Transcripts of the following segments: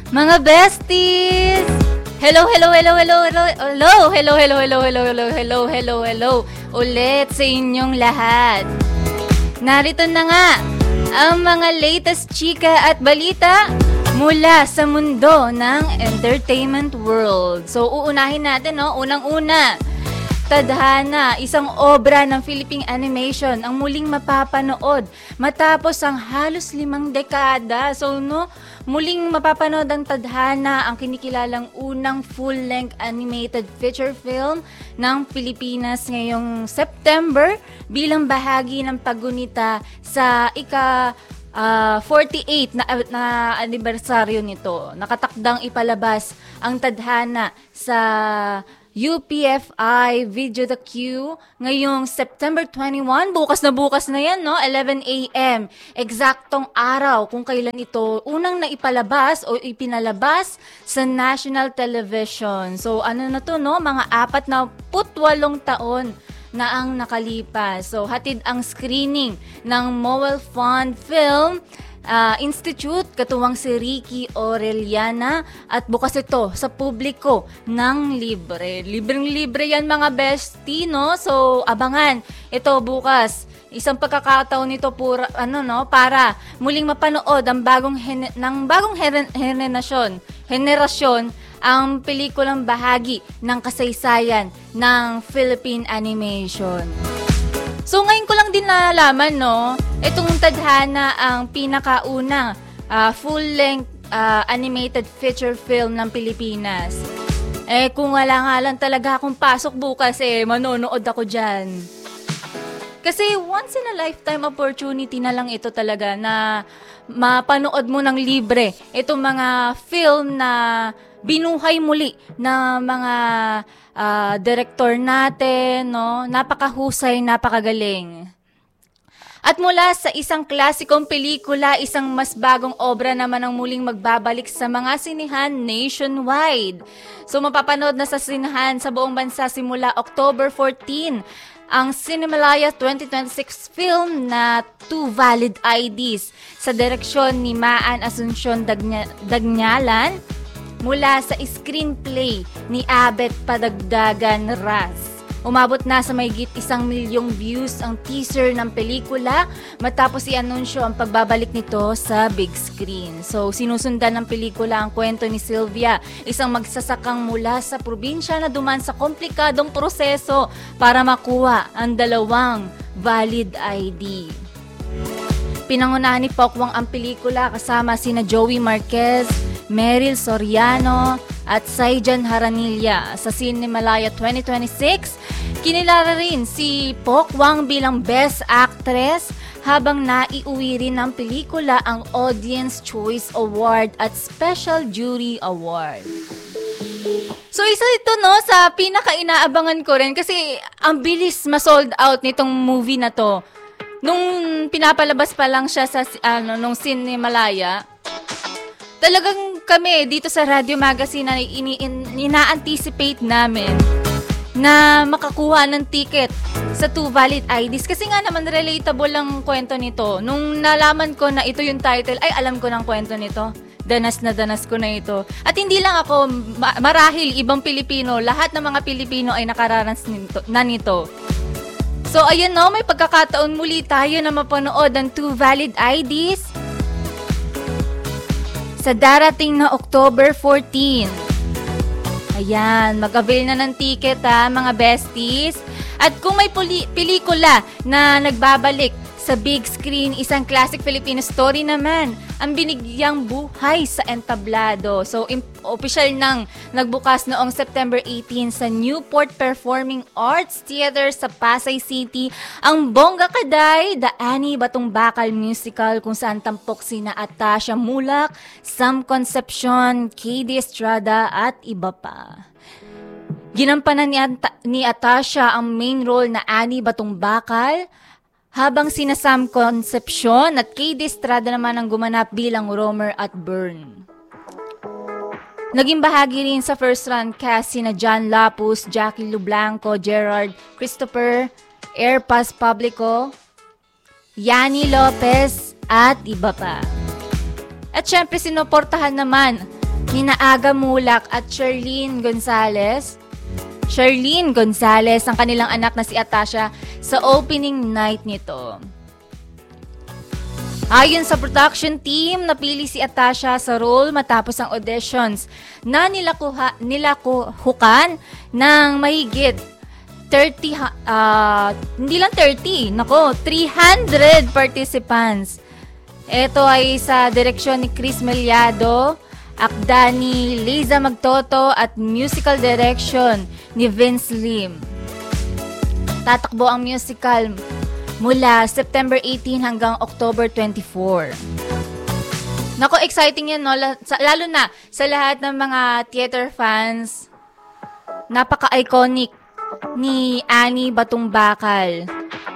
Mga besties! Hello, hello, hello, hello, hello, hello, hello, hello, hello, hello, hello, hello, hello, hello, ulit sa inyong lahat. Narito na nga ang mga latest chika at balita mula sa mundo ng entertainment world. So, uunahin natin, no? Unang-una, Tadhana, isang obra ng Philippine Animation ang muling mapapanood matapos ang halos 5 dekada. So, no, muling mapapanood ang Tadhana, ang kinikilalang unang full-length animated feature film ng Pilipinas ngayong September bilang bahagi ng paggunita sa 48 na anibersaryo nito. Nakatakdang ipalabas ang Tadhana sa UPFI Video the Q ngayong September 21. Bukas na yan, no? 11 a.m. Eksaktong araw kung kailan ito unang naipalabas o ipinalabas sa national television. So, ano na to, no? Mga 48 taon na ang nakalipas. So, hatid ang screening ng Mowel Fund Film Institute, katuwang si Ricky Orellana, at bukas ito sa publiko ng libre. Libreng-libre yan, mga bestie, no? So, abangan ito bukas. Isang pagkakataon nito para muling mapanood ang bagong henerasyon ang pelikulang bahagi ng kasaysayan ng Philippine Animation. So, ngayon ko lang din nalalaman, no? Itong Tadhana ang pinakaunang full-length animated feature film ng Pilipinas. Kung wala nga lang talaga akong pasok bukas, manonood ako dyan. Kasi once in a lifetime opportunity na lang ito talaga na mapanood mo ng libre itong mga film na binuhay muli na mga director natin, no? Napakahusay, napakagaling. At mula sa isang klasikong pelikula, isang mas bagong obra naman ang muling magbabalik sa mga sinihan nationwide. So mapapanood na sa sinihan sa buong bansa simula October 14 ang Cinemalaya 2026 film na Two Valid IDs sa direksyon ni Maan Asuncion Dagnyalan mula sa screenplay ni Abet Padagdagan Ras. Umabot na sa mahigit 1 milyong views ang teaser ng pelikula matapos i-anunsyo ang pagbabalik nito sa big screen. So, sinusundan ng pelikula ang kwento ni Sylvia, isang magsasakang mula sa probinsya na dumaan sa komplikadong proseso para makuha ang 2 valid ID. Pinangunahan ni Pokwang ang pelikula kasama sina Joey Marquez, Meryl Soriano at Saijan Haranilla. Sa Cinemalaya 2026, kinilala rin si Pokwang bilang Best Actress habang naiuwi rin ng pelikula ang Audience Choice Award at Special Jury Award. So isa ito, no, sa pinaka-inaabangan ko rin kasi ang bilis ma-sold out nitong movie na to. Nung pinapalabas pa lang siya sa nung Cinemalaya, talagang kami dito sa Radio Magazine na ina-anticipate namin na makakuha ng ticket sa 2 valid IDs. Kasi nga naman relatable ang kwento nito. Nung nalaman ko na ito yung title, ay alam ko ng kwento nito. Danas na danas ko na ito. At hindi lang ako, marahil ibang Pilipino, lahat ng mga Pilipino ay nakaranas nito. So ayun, no, may pagkakataon muli tayo na mapanood ang 2 valid IDs sa darating na October 14. Ayan, mag-avail na ng ticket, mga besties. At kung may pelikula na nagbabalik sa big screen, isang classic Filipino story naman ang binigyang buhay sa entablado. So, official nang nagbukas noong September 18 sa Newport Performing Arts Theater sa Pasay City ang Bongga Kaday, The Annie Batong Bakal Musical, kung saan tampok sina Atasha Mulak, Sam Concepcion, KD Estrada at iba pa. Ginampanan ni Atasha ang main role na Annie Batong Bakal, habang sina Sam Concepcion at KD Estrada naman ang gumanap bilang Romer at Bern. Naging bahagi rin sa first run cast sina John Lapus, Jackie Lublanco, Gerard Christopher, Airpas Publico, Yani Lopez at iba pa. At syempre sinuportahan naman nina Aga Mulak at Sherlyn Gonzalez, ang kanilang anak na si Atasha, sa opening night nito. Ayon sa production team, napili si Atasha sa role matapos ang auditions na nilakuhukan ng mahigit 300 participants. Ito ay sa direksyon ni Chris Meliado, akda ni Liza Magtoto at musical direction ni Vince Lim. Tatakbo ang musical mula September 18 hanggang October 24. Nako, exciting yan, no? Lalo na sa lahat ng mga theater fans. Napaka-iconic ni Annie Batumbakal.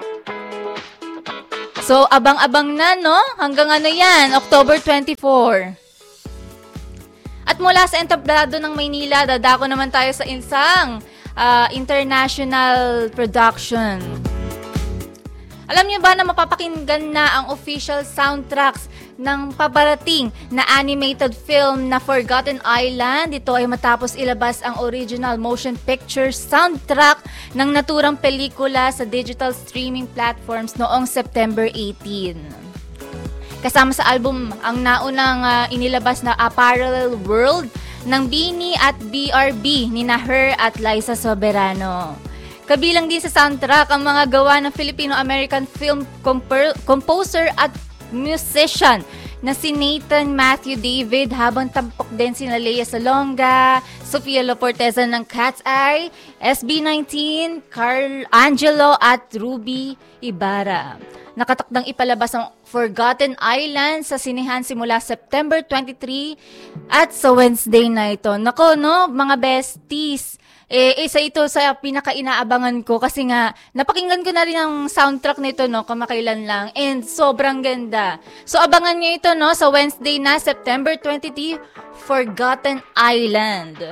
So, abang-abang na, no? Hanggang yan, October 24. At mula sa entablado ng Maynila, dadako naman tayo sa isang international production. Alam niyo ba na mapapakinggan na ang official soundtracks ng pabarating na animated film na Forgotten Island? Ito ay matapos ilabas ang original motion picture soundtrack ng naturang pelikula sa digital streaming platforms noong September 18. Kasama sa album ang naunang inilabas na A Parallel World ng Bini at BRB ni Her at Liza Soberano. Kabilang din sa soundtrack ang mga gawa ng Filipino-American film composer at musician na si Nathan Matthew David, habang tampok din sina Lea Salonga, Sofia Loporteza ng Cat's Eye, SB19, Carl Angelo at Ruby Ibarra. Nakatakdang ipalabas ang Forgotten Island sa sinehan simula September 23 at sa Wednesday na ito. Nako, no, mga besties. Isa ito sa pinaka-inaabangan ko kasi nga napakinggan ko na rin ang soundtrack nito, no, kamakailan lang, and sobrang ganda. So abangan niyo ito, no, sa Wednesday na September 23, Forgotten Island.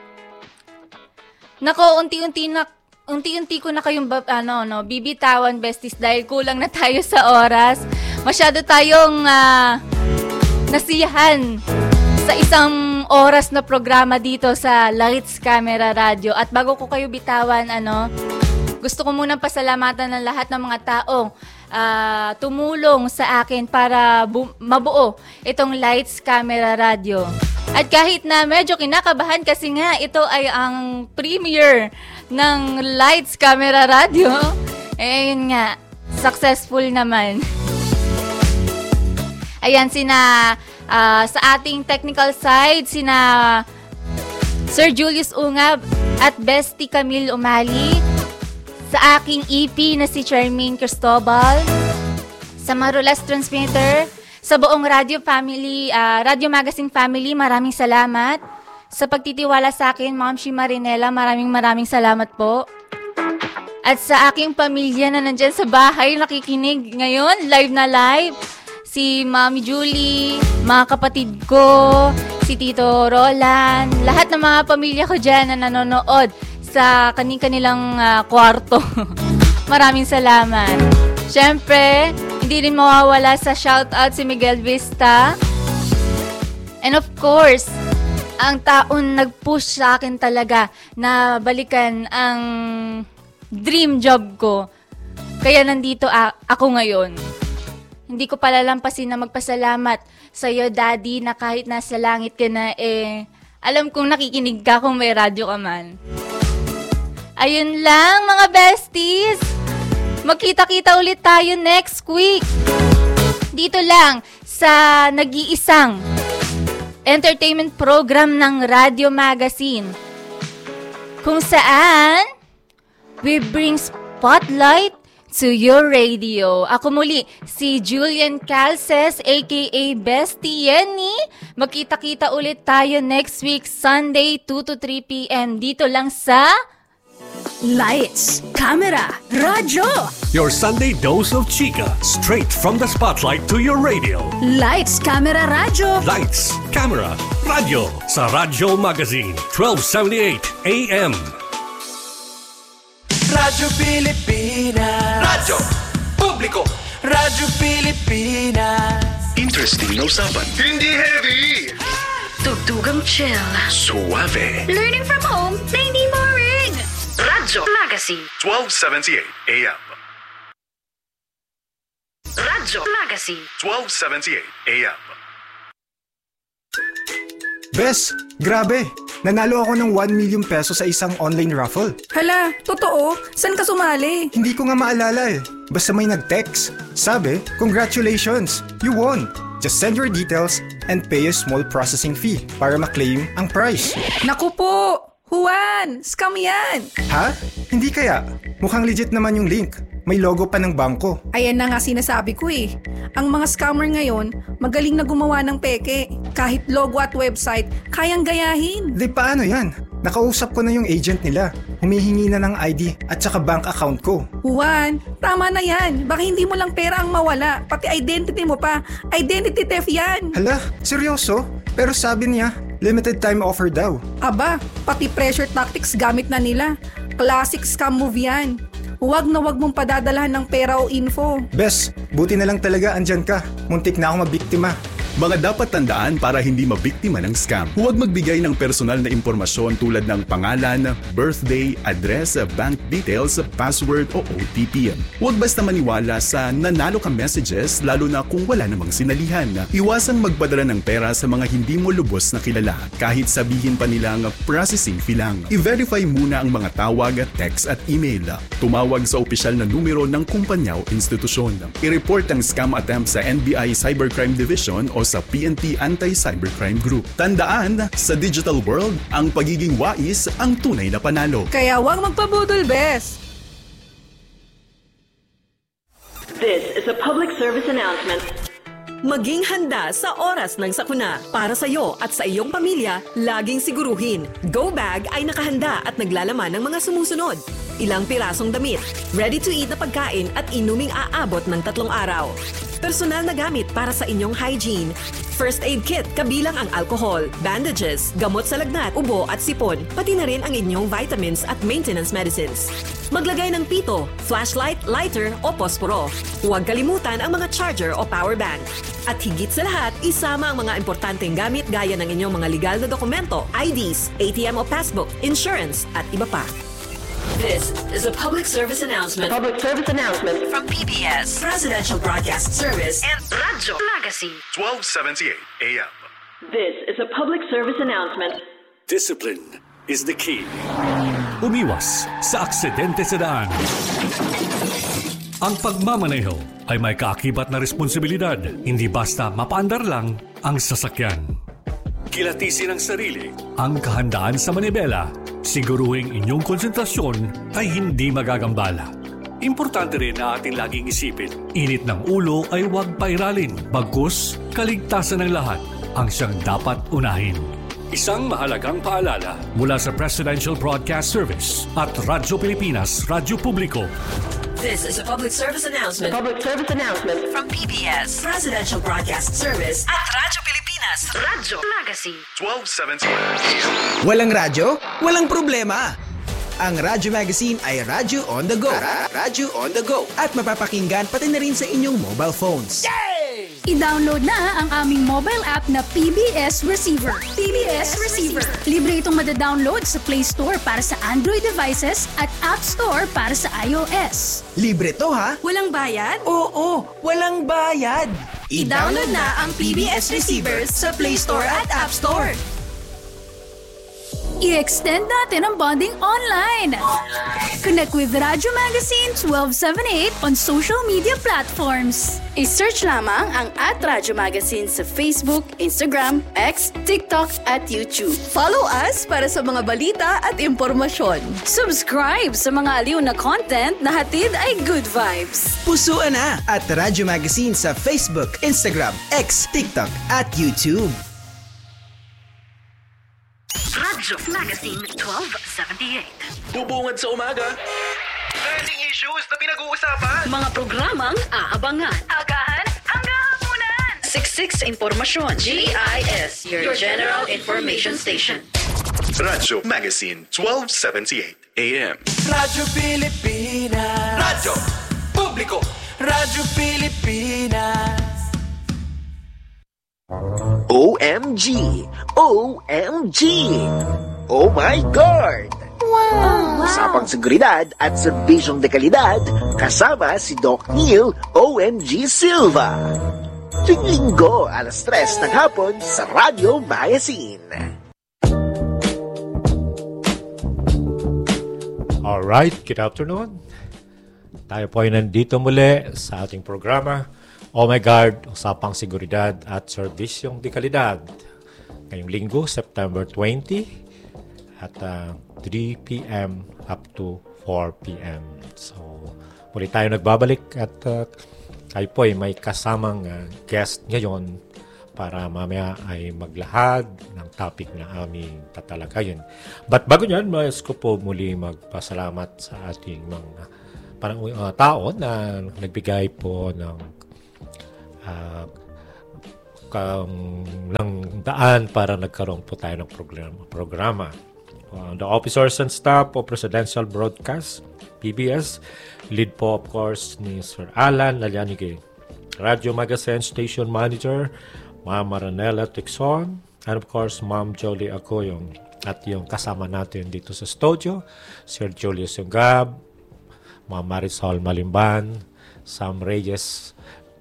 Nako, unti-unti ko na kayong bibitawan, besties, dahil kulang na tayo sa oras. Masyado tayong nasiyahan sa isang oras na programa dito sa Lights, Camera, Radio. At bago ko kayo bitawan, gusto ko munang pasalamatan ng lahat ng mga taong tumulong sa akin para mabuo itong Lights, Camera, Radio. At kahit na medyo kinakabahan kasi nga ito ay ang premiere ng Lights, Camera, Radio, yun nga, successful naman. Ayan, sa ating technical side, sina Sir Julius Ungab at Bestie Camille Umali. Sa aking EP na si Charmaine Cristobal. Sa Marulas Transmitter. Sa buong Radio Family, Radio Magazine Family, maraming salamat. Sa pagtitiwala sa akin, Ma'am Shi Marinela, maraming salamat po. At sa aking pamilya na nandyan sa bahay, nakikinig ngayon, live na live. Si Mami Julie, mga kapatid ko, si Tito Roland, lahat ng mga pamilya ko dyan na nanonood sa kanilang kwarto. Maraming salamat. Siyempre, hindi rin mawawala sa shoutout si Miguel Vista. And of course, ang taon nag-push sa akin talaga na balikan ang dream job ko. Kaya nandito ako ngayon. Hindi ko palalampasin na magpasalamat sa iyo, Daddy, na kahit nasa langit ka na, alam kong nakikinig ka kung may radyo ka man. Ayun lang, mga besties. Magkita-kita ulit tayo next week. Dito lang sa nag-iisang entertainment program ng Radio Magazine, kung saan we bring spotlight to your radio. Ako muli, si Julian Calces, aka Bestie Yenny. Magkita-kita ulit tayo next week, Sunday, 2 to 3 p.m. Dito lang sa Lights, Camera, Radio. Your Sunday dose of chika, straight from the spotlight to your radio. Lights, Camera, Radio. Lights, Camera, Radio. Sa Radio Magazine, 1278 AM. Radyo Pilipinas. Radyo Publiko. Radyo Pilipinas. Interesting na usapan. Hindi heavy. Tugtugang Chill. Suave. Learning from home na hindi boring. Radyo Magazine. 1278 AM. Radyo Magazine. 1278 AM. Bes, grabe! Nanalo ako ng 1 million peso sa isang online raffle. Hala, totoo? Saan ka sumali? Hindi ko nga maalala eh. Basta may nag-text. Sabi, congratulations! You won! Just send your details and pay a small processing fee para ma-claim ang prize. Naku po! Juan! Scam yan! Ha? Hindi kaya? Mukhang legit naman yung link. May logo pa ng bangko. Ayan na nga sinasabi ko eh. Ang mga scammer ngayon, magaling na gumawa ng peke. Kahit logo at website, kayang gayahin. Di paano yan? Nakausap ko na yung agent nila. Humihingi na ng ID at saka bank account ko. Juan, tama na yan. Baka hindi mo lang pera ang mawala. Pati identity mo pa. Identity theft yan. Hala, seryoso? Pero sabi niya, limited time offer daw. Aba, pati pressure tactics gamit na nila. Classic scam move yan. Huwag na huwag mong padadalahan ng pera o info. Bes, buti na lang talaga andyan ka. Muntik na ako mabiktima. Mga dapat tandaan para hindi mabiktima ng scam. Huwag magbigay ng personal na impormasyon tulad ng pangalan, birthday, address, bank details, password o OTP. Huwag basta maniwala sa nanalo ka messages lalo na kung wala namang sinalihan. Iwasang magpadala ng pera sa mga hindi mo lubos na kilala kahit sabihin pa nilang processing fee lang. I-verify muna ang mga tawag, text at email. Tumawag sa opisyal na numero ng kumpanya o institusyon. I-report ang scam attempt sa NBI Cybercrime Division o sa PNP Anti-Cybercrime Group. Tandaan, sa digital world, ang pagiging wais ang tunay na panalo. Kaya huwag magpabudol, Bes. This is a public service announcement. Maging handa sa oras ng sakuna. Para sa iyo at sa iyong pamilya, laging siguruhin. Go Bag ay nakahanda at naglalaman ng mga sumusunod. Ilang pirasong damit, ready-to-eat na pagkain at inuming aabot ng 3 araw. Personal na gamit para sa inyong hygiene. First aid kit kabilang ang alcohol, bandages, gamot sa lagnat, ubo at sipon, pati na rin ang inyong vitamins at maintenance medicines. Maglagay ng pito, flashlight, lighter o posporo. Huwag kalimutan ang mga charger o power bank. At higit sa lahat, isama ang mga importanteng gamit gaya ng inyong mga legal na dokumento, IDs, ATM o passbook, insurance at iba pa. This is a public service announcement. Public service announcement from PBS, Presidential Broadcast Service, and Radyo Magazine. 1278 AM. This is a public service announcement. Discipline is the key. Umiwas sa aksidente sa daan. Ang pagmamaneho ay may kaakibat na responsibilidad. Hindi basta mapaandar lang ang sasakyan. Kilatisin ang sarili, ang kahandaan sa manibela. Siguruhing inyong konsentrasyon ay hindi magagambala. Importante rin na ating laging isipin, init ng ulo ay huwag pairalin. Bagkus, kaligtasan ng lahat ang siyang dapat unahin. Isang mahalagang paalala mula sa Presidential Broadcast Service at Radyo Pilipinas, Radyo Publiko. This is a public service announcement. Public service announcement from PBS, Presidential Broadcast Service at Radyo Pilipinas, Radyo Magazine. 1278 AM. Walang radyo? Walang problema! Ang Radyo Magazine ay radyo on the go. Radyo on the go. At mapapakinggan pati na rin sa inyong mobile phones. I-download na ang aming mobile app na PBS Receiver. PBS Receiver. Libre itong madadownload sa Play Store para sa Android devices at App Store para sa iOS. Libre to ha? Walang bayad? Oo, walang bayad. I-download na ang PBS Receiver sa Play Store at App Store. I-extend natin ang bonding online. Connect with Radyo Magazine 1278 on social media platforms. I-search lamang ang @Radyo Magazine sa Facebook, Instagram, X, TikTok at YouTube. Follow us para sa mga balita at impormasyon. Subscribe sa mga aliw na content na hatid ay good vibes. Pusuan na at Radyo Magazine sa Facebook, Instagram, X, TikTok at YouTube. Radyo Magazine 1278. Bubungad sa umaga. Trending issues na pinag-uusapan. Mga programang aabangan. Agahan hanggang hapunan. Siksik sa impormasyon. GIS, your general information station. Radyo Magazine 1278 AM. Radyo Pilipinas. Radyo Publiko. Radyo Pilipinas. OMG! OMG! Oh my God! Wow! Usapang seguridad at serbisyong dekalidad kasama si Doc Neil OMG Silva. Tuwing Linggo, alas 3 ng hapon sa Radyo Magazine. Alright, good afternoon. Tayo po ay nandito muli sa ating programa, Oh My God, Usapang Seguridad at Serbisyong Dekalidad. Ngayong linggo, September 20 at 3 p.m. up to 4 p.m. So, muli tayo nagbabalik at tayo po ay may kasamang guest ngayon para mamaya ay maglahad ng topic na aming tatalakayin. But bago yan, mas ko po muli magpasalamat sa ating mga tao na nagbigay po ng daan para nagkaroon po tayo ng programa. The officers and staff of Presidential Broadcast, PBS, lead po of course ni Sir Alan Nalianige, Radio Magazine Station Manager, Ma'am Maranela Tixon, and of course Ma'am Jolie Acoyong, at yung kasama natin dito sa studio, Sir Julius Yungab, Ma'am Marisol Malimban, Sam Reyes,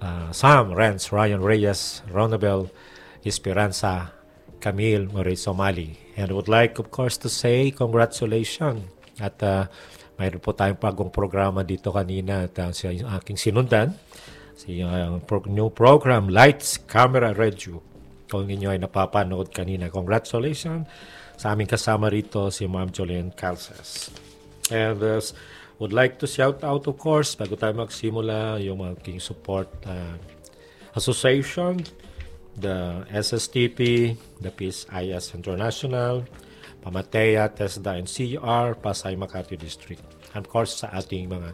Ryan Reyes, Ronabel Esperanza, Camille Moray Somali. And I would like, of course, to say congratulations. At mayroon po tayong bagong programa dito kanina at siya yung aking sinundan. Yung new program, Lights, Camera, Radio. Kung ninyo ay napapanood kanina, congratulations sa aming kasama rito, si Ma'am Jolene Calces. And would like to shout out, of course, bago tayo magsimula, yung aking support association, the SSTP, the Peace IS International, Pamatea, TESDA, and CR, Pasay, Makati District. And of course, sa ating mga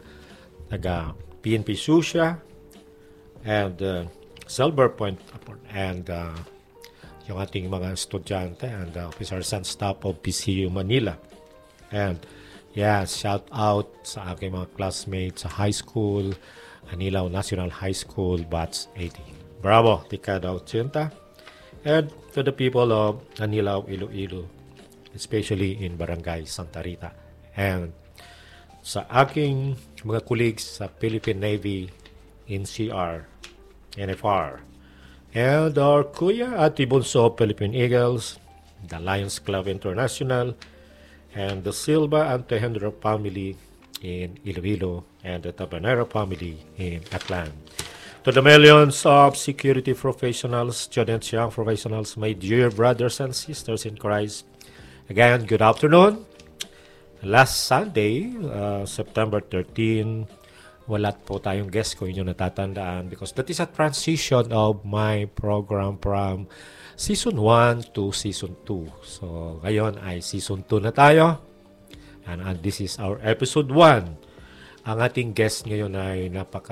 PNP Susya, and Silver Point, and yung ating mga estudyante, and officers and staff of PCU Manila. And shout out sa aking mga classmates sa high school, Anilaw National High School, Batch 80. Bravo, Tikada 80. And to the people of Anilaw, Iloilo, especially in Barangay Santa Rita. And sa aking mga colleagues sa Philippine Navy, NCR, NFR, and our Kuya at Ibunso Philippine Eagles, the Lions Club International, and the Silva and Tehendro family in Iloilo, and the Tabanero family in Aklan. To the millions of security professionals, students, young professionals, my dear brothers and sisters in Christ, again, good afternoon. Last Sunday, September 13, wala po tayong guest ko, inyo natatandaan, because that is a transition of my program from Season 1 to Season 2. So, ngayon ay Season 2 na tayo. And this is our Episode 1. Ang ating guest ngayon ay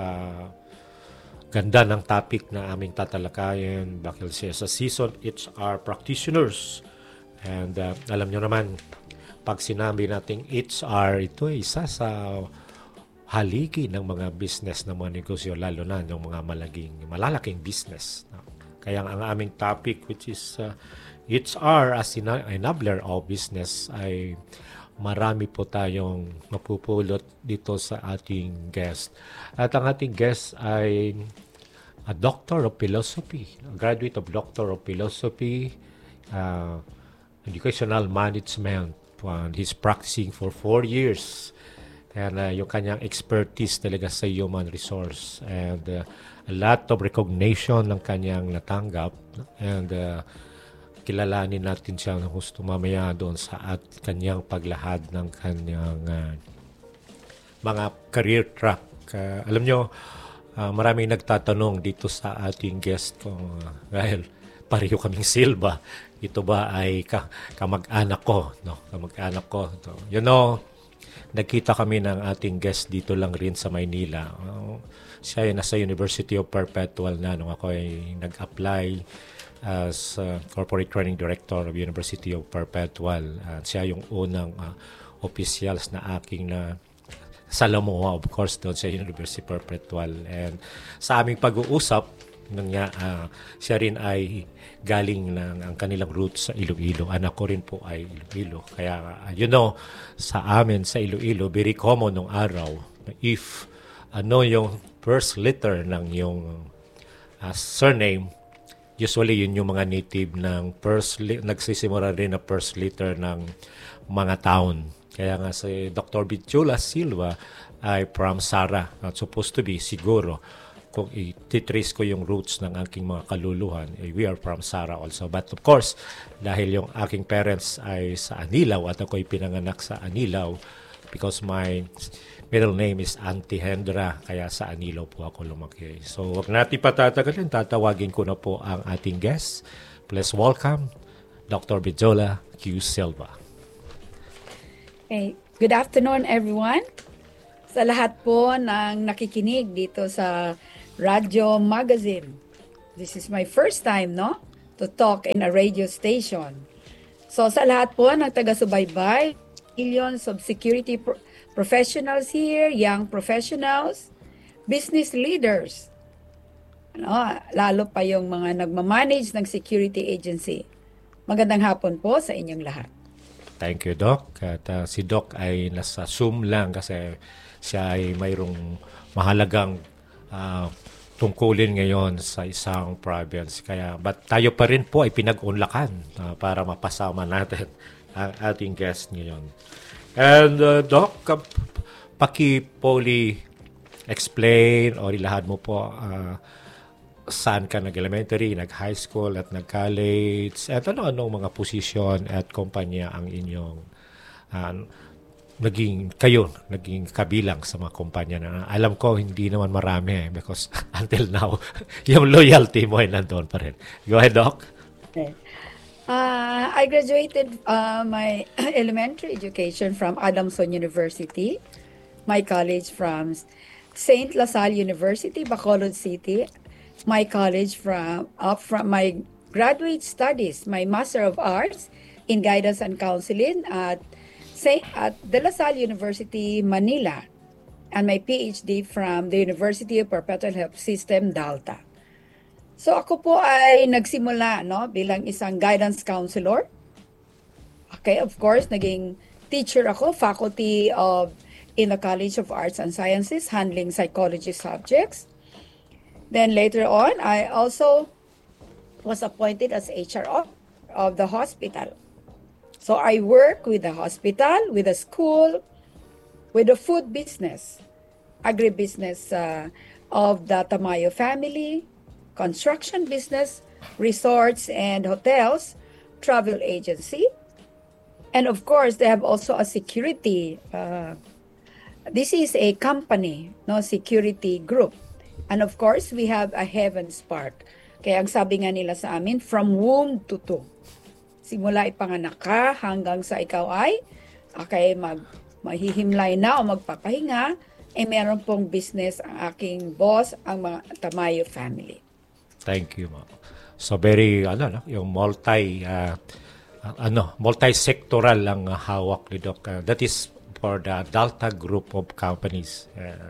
napaka-ganda ng topic na aming tatalakayin. Bakit siya sa Season HR Practitioners. And alam nyo naman, pag sinabi nating HR, ito ay isa sa haligi ng mga business ng mga negosyo, lalo na ng mga malalaking business. Kaya ang aming topic, which is HR as enabler of business, ay marami po tayong mapupulot dito sa ating guest. At ang ating guest ay a Doctor of Philosophy, a graduate of Doctor of Philosophy, Educational Management. He's practicing for 4 years. And yung kanyang expertise talaga sa human resource. And a lot of recognition ng kanyang natanggap, and kilalanin natin siya na gusto mamaya doon sa kanyang paglahad ng kanyang mga career track. Alam nyo, maraming nagtatanong dito sa ating guest ko, dahil pareho kaming Silva, ito ba ay kamag-anak ko? No? Kamag-anak ko. So, nagkita kami ng ating guest dito lang rin sa Maynila. Siya ay nasa University of Perpetual na nung ako ay nag-apply as Corporate Training Director of University of Perpetual. Siya yung unang officials na aking salamuha, of course, doon sa University of Perpetual. And sa aming pag-uusap, Siya rin ay galing ng ang kanilang roots sa Iloilo. Anak ko rin po ay Iloilo. Kaya, sa amin sa Iloilo, very common nung araw na if yung first letter ng yung surname, usually yun yung mga native ng nagsisimula rin na first letter ng mga town. Kaya nga si Dr. Bichula Silva ay from Sara. Not supposed to be, siguro. Kung ititrace ko yung roots ng aking mga kaluluhan, we are from Sara also. But of course, dahil yung aking parents ay sa Anilaw at ako'y pinanganak sa Anilaw because my middle name is Auntie Hendra, kaya sa Anilaw po ako lumaki. So, wag natin patatagalin. Tatawagin ko na po ang ating guest. Please welcome Dr. Bijola Q. Silva. Okay. Good afternoon, everyone. Sa lahat po ng nakikinig dito sa Radyo Magazine. This is my first time, to talk in a radio station. So sa lahat po ng taga-subaybay, millions of security professionals here, young professionals, business leaders, lalo pa yung mga nagmamanage ng security agency. Magandang hapon po sa inyong lahat. Thank you, Doc. At si Doc ay nasa Zoom lang kasi siya ay mayroong mahalagang tungkulin ngayon sa isang province. But tayo pa rin po ay pinag-unlakan para mapasama natin ang ating guest ngayon. And Doc, paki-poli explain o ilahad mo po saan ka nag-elementary, nag-high school at nag-college at ano-anong mga posisyon at kumpanya ang inyong naging kabilang sa mga kumpanya na alam ko hindi naman marami because until now yung loyalty mo ay nandoon pa rin. Go ahead, Doc. Okay. I graduated my elementary education from Adamson University, my college from St. La Salle University, Bacolod City, my college from my graduate studies, my Master of Arts in Guidance and Counseling at De La Salle University, Manila, and my PhD from the University of Perpetual Health System, Dalta. So ako po ay nagsimula bilang isang guidance counselor. Okay, of course, naging teacher ako, faculty in the College of Arts and Sciences, handling psychology subjects. Then later on, I also was appointed as HR of the hospital. So I work with the hospital, with the school, with the food business, agribusiness of the Tamayo family, construction business, resorts and hotels, travel agency. And of course, they have also a security. This is a company, security group. And of course, we have a Heaven's Park. Kaya ang sabi nga nila sa amin, from womb to tomb. Simula ipanganak ka hanggang sa ikaw ay mahihimlay na o magpapahinga, meron pong business ang aking boss, ang mga Tamayo family. Thank you, ma'am. So very yung multi-sectoral ang hawak ni Doc. That is for the Dalta group of companies.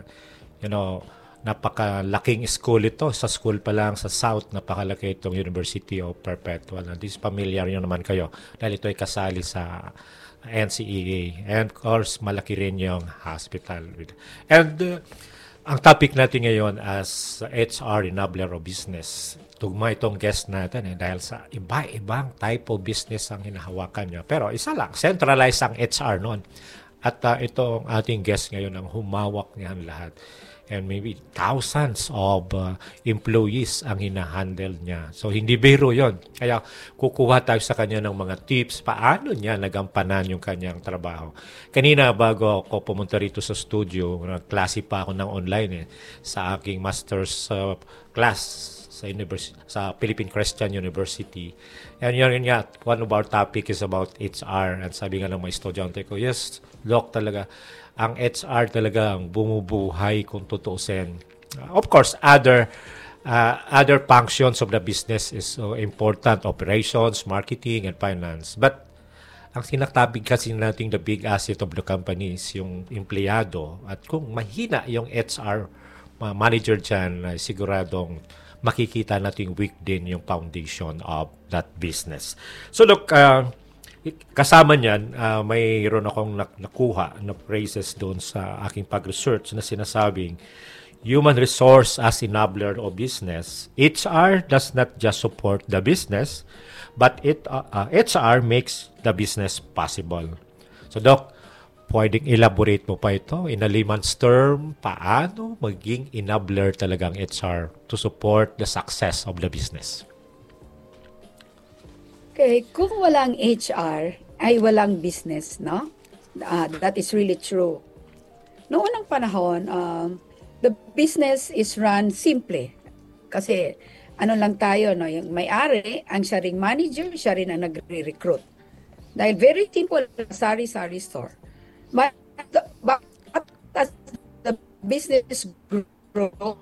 Napakalaking school ito. Sa school pa lang sa South, napakalaki itong University of Perpetual. This familiar nyo naman kayo dahil ito ay kasali sa NCEA. And of course, malaki rin yung hospital. And ang topic natin ngayon as HR enabler of business. Tugma itong guest natin dahil sa iba-ibang type of business ang hinahawakan niya. Pero isa lang, centralized ang HR noon. At ito ang ating guest ngayon ang humawak niyan lahat. And maybe thousands of employees ang hinahandle niya. So, hindi biro yon. Kaya, kukuha tayo sa kanya ng mga tips paano niya nagampanan yung kanyang trabaho. Kanina, bago ako pumunta rito sa studio, nagklase pa ako ng online sa aking master's class sa Philippine Christian University. And yun nga, one of our topic is about HR. At sabi nga ng mga estudyante ko, yes, Doc, talaga, ang HR talaga ang bumubuhay kung tutuusin. Of course, other functions of the business is so important, operations, marketing, and finance. But ang sinaktabig kasi natin the big asset of the company is yung empleyado. At kung mahina yung HR manager dyan, siguradong makikita natin weak din yung foundation of that business. So look, kasama niyan, mayroon akong nakuha na phrases doon sa aking pag-research na sinasabing, human resource as enabler of business. HR does not just support the business, but HR makes the business possible. So Doc, pwedeng elaborate mo pa ito in a layman's term, paano maging enabler talagang HR to support the success of the business? Okay, kung walang HR, ay walang business, no? That is really true. Noong unang panahon, the business is run simple. Kasi ano lang tayo, no? Yung may-ari, ang siya ring manager, siya rin ang nagre-recruit. Dahil very simple, sari-sari store. But as the business grow,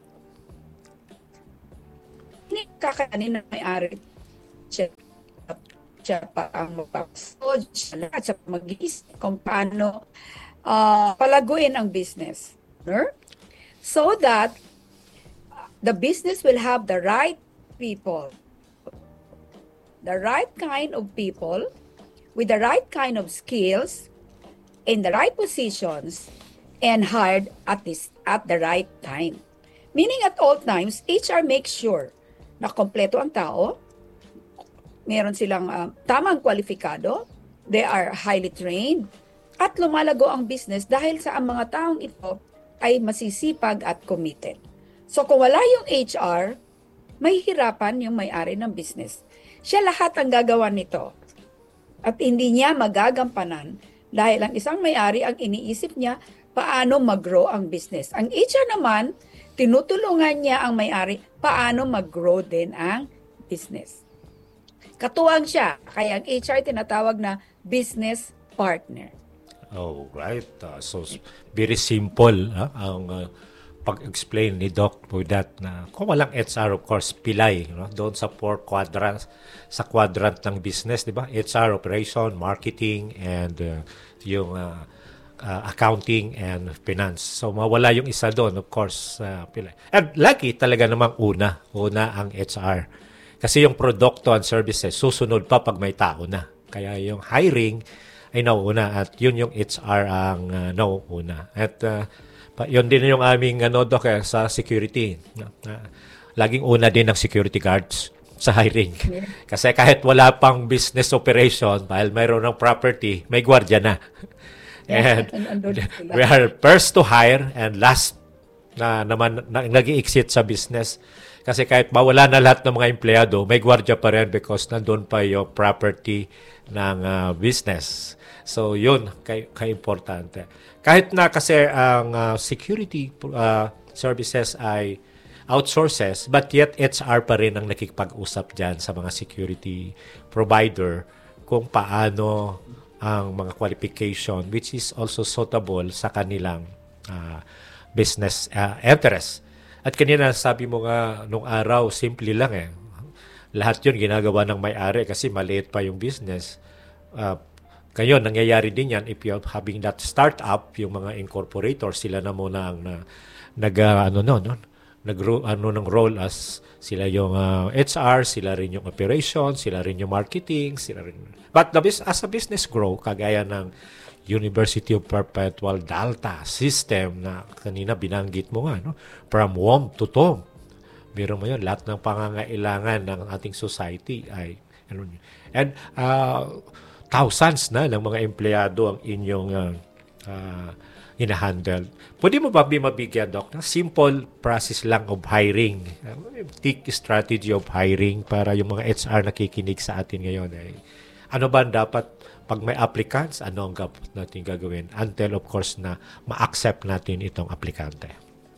hindi kakanin na may-ari siya pa ang magpapasod, siya lahat siya mag-iisip kung paano palaguin ang business. No? So that the business will have the right people, the right kind of people with the right kind of skills in the right positions and hired at the right time. Meaning at all times, HR makes sure na kompleto ang tao, meron silang tamang kwalifikado, they are highly trained, at lumalago ang business dahil sa ang mga taong ito ay masisipag at committed. So kung wala yung HR, may hirapan yung may-ari ng business. Siya lahat ang gagawa nito. At hindi niya magagampanan dahil ang isang may-ari ang iniisip niya paano mag-grow ang business. Ang HR naman, tinutulungan niya ang may-ari paano mag-grow din ang business. Katuwang siya, kaya ang HR tinatawag na business partner. Oh, right. So, very simple ang pag-explain ni Doc with that na kung walang HR, of course, pilay, doon sa 4 quadrants, sa quadrant ng business, di ba? HR, operation, marketing, and yung accounting and finance. So, mawala yung isa doon, of course, pilay. And lucky talaga namang una ang HR. Kasi yung produkto and services, susunod pa pag may tao na. Kaya yung hiring ay nauuna at yun yung HR ang nauuna. At yun din yung aming Doc, sa security. Laging una din ng security guards sa hiring. Kasi kahit wala pang business operation, dahil mayroon ng property, may gwardiya na. And we are first to hire and last na naman nag-i-exit sa business. Kasi kahit mawala na lahat ng mga empleyado, may gwardiya pa rin because nandun pa yung property ng business. So, yun, ka-importante. Kahit na kasi ang security services ay outsources, but yet HR pa rin ang nakikipag-usap dyan sa mga security provider kung paano ang mga qualification which is also suitable sa kanilang business interest. At kanina sabi mo nga nung araw, simple lang Lahat yun ginagawa ng may-ari kasi maliit pa yung business. Ngayon, nangyayari din yan if you're having that startup, yung mga incorporators, sila na muna ang ng role as sila yung HR, sila rin yung operations, sila rin yung marketing, sila rin. But as a business grow, kagaya ng University of Perpetual Delta system na kanina binanggit mo nga, from womb to tomb. Biro mo yun, lahat ng pangangailangan ng ating society ay and thousands na ng mga empleyado ang inyong hinahandle. Pwede mo ba mabigyan, Doc, ng simple process lang of hiring? Take strategy of hiring para yung mga HR nakikinig sa atin ngayon. Ano ba dapat pag may applicants, ano ang natin gagawin? Until, of course, na ma-accept natin itong aplikante.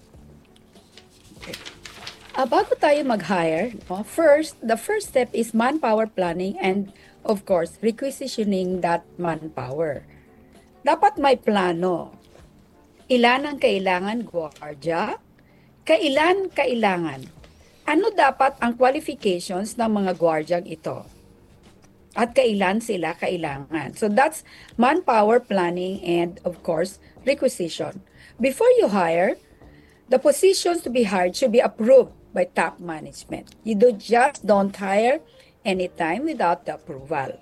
Bago tayo mag-hire, the first step is manpower planning and, of course, requisitioning that manpower. Dapat may plano. Ilan ang kailangan gwardiya? Kailan kailangan? Ano dapat ang qualifications ng mga gwardyang ito? At kailan sila kailangan? So that's manpower planning and, of course, requisition. Before you hire, the positions to be hired should be approved by top management. You don't hire anytime without the approval.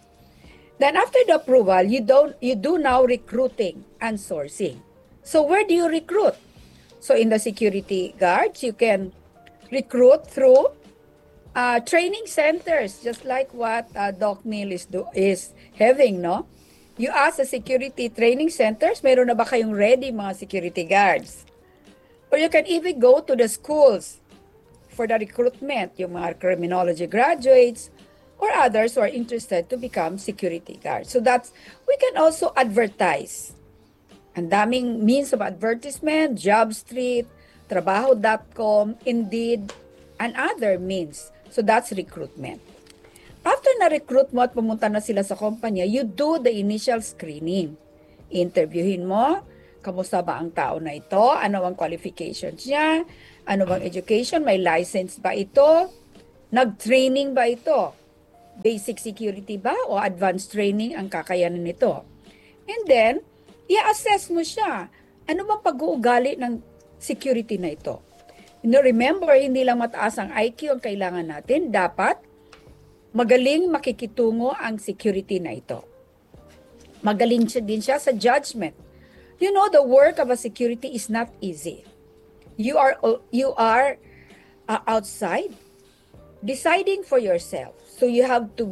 Then after the approval, you do now recruiting and sourcing. So where do you recruit? So in the security guards, you can recruit through training centers, just like what Doc Neil is having, no? You ask the security training centers, meron na ba kayong ready mga security guards? Or you can even go to the schools for the recruitment, yung mga criminology graduates or others who are interested to become security guards. So we can also advertise. Ang daming means of advertisement, JobStreet, Trabaho.com, Indeed, and other means. So that's recruitment. After na-recruit mo at pumunta na sila sa kumpanya, you do the initial screening. Interviewin mo, kamusta ba ang tao na ito? Ano ang qualifications niya? Ano bang education? May license ba ito? Nag-training ba ito? Basic security ba o advanced training ang kakayanan nito? And then, i-assess mo siya. Ano bang pag-uugali ng security na ito? Remember, hindi lang mataas ang IQ ang kailangan natin. Dapat magaling makikitungo ang security na ito. Magaling din siya sa judgment. You know, the work of a security is not easy. You are outside deciding for yourself. So you have to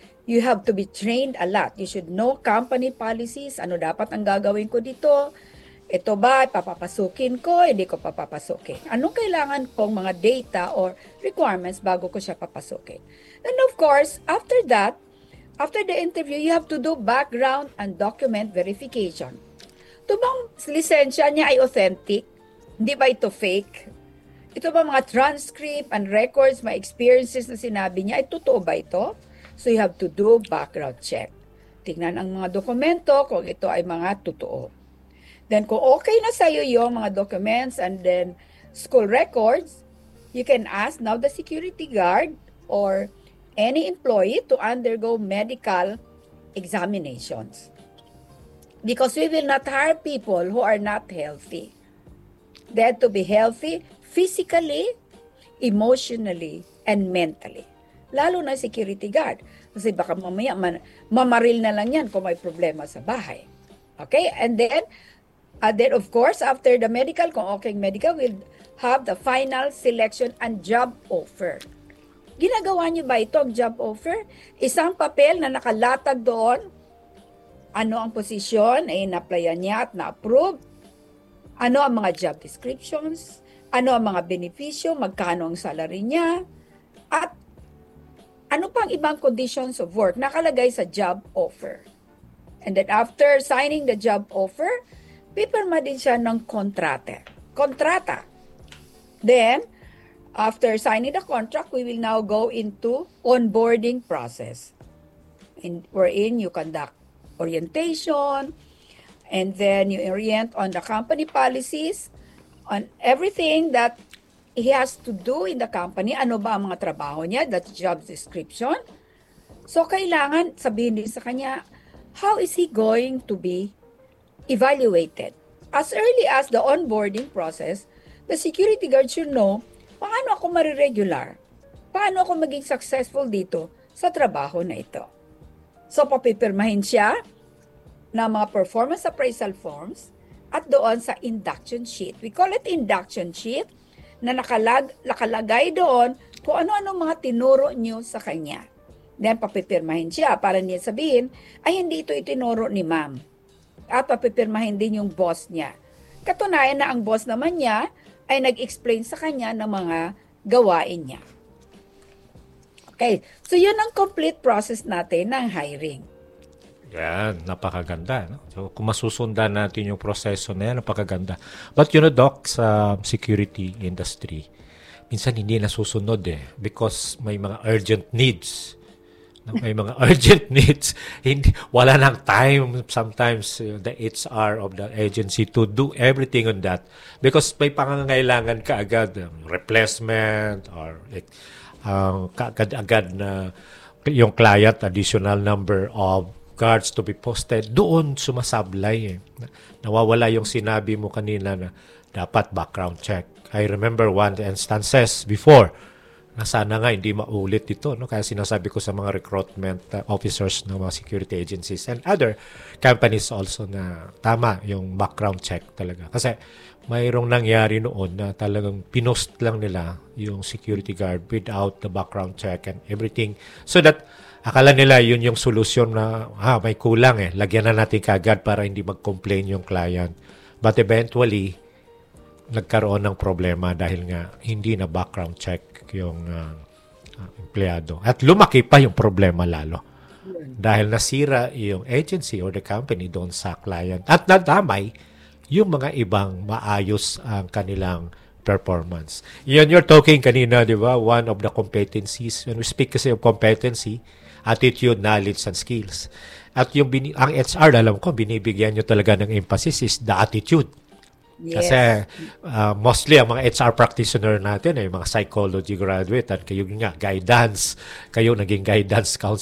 be trained a lot. You should know company policies. Ano dapat ang gagawin ko dito? Ito ba, papapasukin ko, hindi ko papapasukin. Anong kailangan kong mga data or requirements bago ko siya papasukin? And of course, after that, after the interview, you have to do background and document verification. Ito bang lisensya niya ay authentic? Hindi ba ito fake? Ito ba mga transcript and records, mga experiences na sinabi niya, ay totoo ba ito? So you have to do background check. Tingnan ang mga dokumento kung ito ay mga totoo. Then kung okay na sa'yo yung mga documents and then school records, you can ask now the security guard or any employee to undergo medical examinations. Because we will not hire people who are not healthy. They have to be healthy physically, emotionally, and mentally. Lalo na security guard. Kasi baka mamaya mamaril na lang yan kung may problema sa bahay. Okay? And then of course, after the medical, kung okay medical, we'll have the final selection and job offer. Ginagawa niyo ba ito, ang job offer? Isang papel na nakalatag doon, ano ang posisyon, ay na-applyan niya at na-approve, ano ang mga job descriptions, ano ang mga benepisyo, magkano ang salary niya, at ano pang ibang conditions of work nakalagay sa job offer. And then after signing the job offer, pipirma din siya ng kontrata. Then, after signing the contract, we will now go into onboarding process. Wherein you conduct orientation, and then you orient on the company policies, on everything that he has to do in the company. Ano ba ang mga trabaho niya? That's job description. So, kailangan sabihin din sa kanya, how is he going to be evaluated? As early as the onboarding process, the security guard should know paano ako mariregular, paano ako maging successful dito sa trabaho na ito. So, papipirmahin siya ng mga performance appraisal forms at doon sa induction sheet. We call it induction sheet na nakalagay doon kung ano-ano mga tinuro niyo sa kanya. Then, papipirmahin siya para niya sabihin, ay hindi ito itinuro ni ma'am. At papipirmahin din yung boss niya. Katunayan na ang boss naman niya ay nag-explain sa kanya ng mga gawain niya. Okay, so yun ang complete process natin ng hiring. Yan, napakaganda. No? So, kung masusundan natin yung proseso na yan, napakaganda. But Doc, sa security industry, minsan hindi nasusunod because may mga urgent needs. May mga urgent needs. Wala nang time sometimes the HR of the agency to do everything on that because may pangangailangan kaagad replacement or kaagad na yung client additional number of guards to be posted. Doon sumasablay. Nawawala yung sinabi mo kanina na dapat background check. I remember one instances before na sana nga hindi maulit ito, no? Kaya sinasabi ko sa mga recruitment officers ng mga security agencies and other companies also na tama yung background check talaga. Kasi mayroong nangyari noon na talagang pinost lang nila yung security guard without the background check and everything. So that akala nila yun yung solusyon na may kulang lagyan na natin kagad para hindi mag-complain yung client. But eventually, nagkaroon ng problema dahil nga hindi na background check yung empleyado. At lumaki pa yung problema lalo. Dahil nasira yung agency or the company doon sa client. At nadamay yung mga ibang maayos ang kanilang performance. Yan you're talking kanina, di ba? One of the competencies. When we speak kasi of competency, attitude, knowledge, and skills. At yung ang HR, alam ko, binibigyan nyo talaga ng emphasis is the attitude. Yes. Kasi mostly ang mga HR practitioner natin ay mga psychology graduate at kayo nga guidance, kayo naging guidance counselor